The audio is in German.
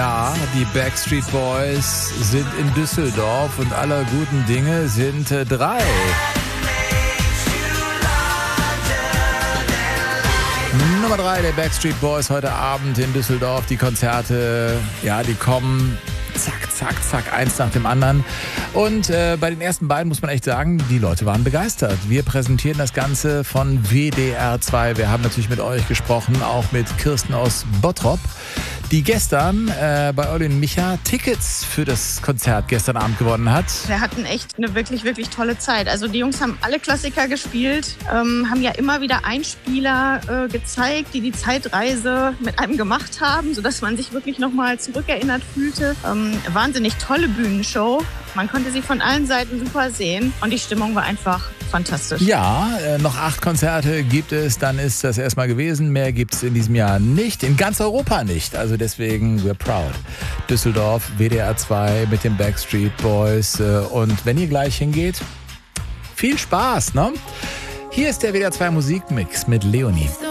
Ja, die Backstreet Boys sind in Düsseldorf und aller guten Dinge sind drei. Nummer 3 der Backstreet Boys heute Abend in Düsseldorf. Die Konzerte, ja, die kommen zack, zack, zack, eins nach dem anderen. Und bei den ersten beiden muss man echt sagen, die Leute waren begeistert. Wir präsentieren das Ganze von WDR 2. Wir haben natürlich mit euch gesprochen, auch mit Kirsten aus Bottrop, die gestern bei Olli und Micha Tickets für das Konzert gestern Abend gewonnen hat. Wir hatten echt eine wirklich, wirklich tolle Zeit. Also die Jungs haben alle Klassiker gespielt, haben ja immer wieder Einspieler gezeigt, die Zeitreise mit einem gemacht haben, sodass man sich wirklich nochmal zurückerinnert fühlte. Wahnsinnig tolle Bühnenshow. Man konnte sie von allen Seiten super sehen und die Stimmung war einfach fantastisch. Ja, noch 8 Konzerte gibt es, dann ist das erstmal gewesen. Mehr gibt es in diesem Jahr nicht, in ganz Europa nicht. Also deswegen, we're proud. Düsseldorf, WDR 2 mit den Backstreet Boys. Und wenn ihr gleich hingeht, viel Spaß, ne? Hier ist der WDR 2 Musikmix mit Leonie.